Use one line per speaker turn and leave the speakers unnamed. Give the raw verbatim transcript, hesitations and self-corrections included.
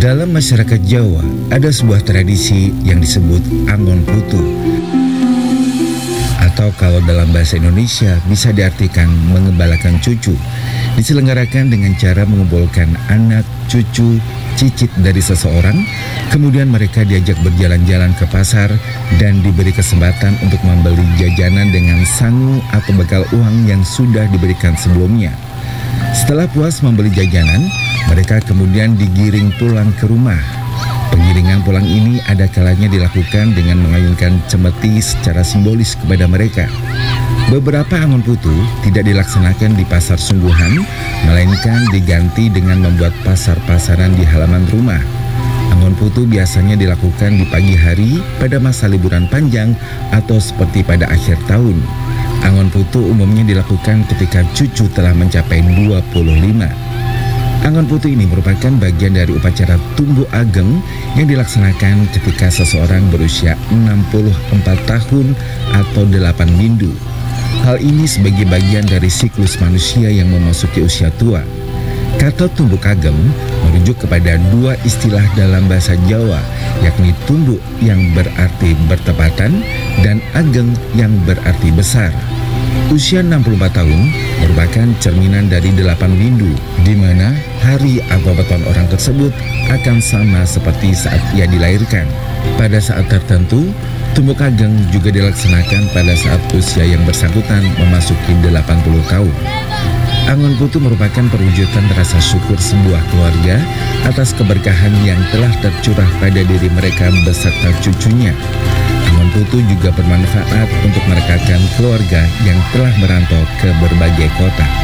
Dalam masyarakat Jawa, ada sebuah tradisi yang disebut Angon Putu. Atau kalau dalam bahasa Indonesia bisa diartikan mengembalakan cucu. Diselenggarakan dengan cara mengumpulkan anak, cucu, cicit dari seseorang, kemudian mereka diajak berjalan-jalan ke pasar dan diberi kesempatan untuk membeli jajanan dengan sangu atau bekal uang yang sudah diberikan sebelumnya. Setelah puas membeli jajanan, mereka kemudian digiring pulang ke rumah. Pengiringan pulang ini ada kalanya dilakukan dengan mengayunkan cemeti secara simbolis kepada mereka. Beberapa Angon Putu tidak dilaksanakan di pasar sungguhan, melainkan diganti dengan membuat pasar-pasaran di halaman rumah. Angon Putu biasanya dilakukan di pagi hari pada masa liburan panjang atau seperti pada akhir tahun. Angon Putu umumnya dilakukan ketika cucu telah mencapai dua puluh lima. Angon Putu ini merupakan bagian dari upacara Tumbuh Ageng yang dilaksanakan ketika seseorang berusia enam puluh empat tahun atau delapan windu. Hal ini sebagai bagian dari siklus manusia yang memasuki usia tua. Kata Tumbuh Ageng merujuk kepada dua istilah dalam bahasa Jawa, yakni tumbuh yang berarti bertepatan dan ageng yang berarti besar. Usia enam puluh empat tahun merupakan cerminan dari delapan windu, di mana hari atau beton orang tersebut akan sama seperti saat ia dilahirkan. Pada saat tertentu, Tumbuh Ageng juga dilaksanakan pada saat usia yang bersangkutan memasuki delapan puluh tahun. Angon Putu merupakan perwujudan rasa syukur sebuah keluarga atas keberkahan yang telah tercurah pada diri mereka beserta cucunya. Angon Putu juga bermanfaat untuk merekatkan keluarga yang telah merantau ke berbagai kota.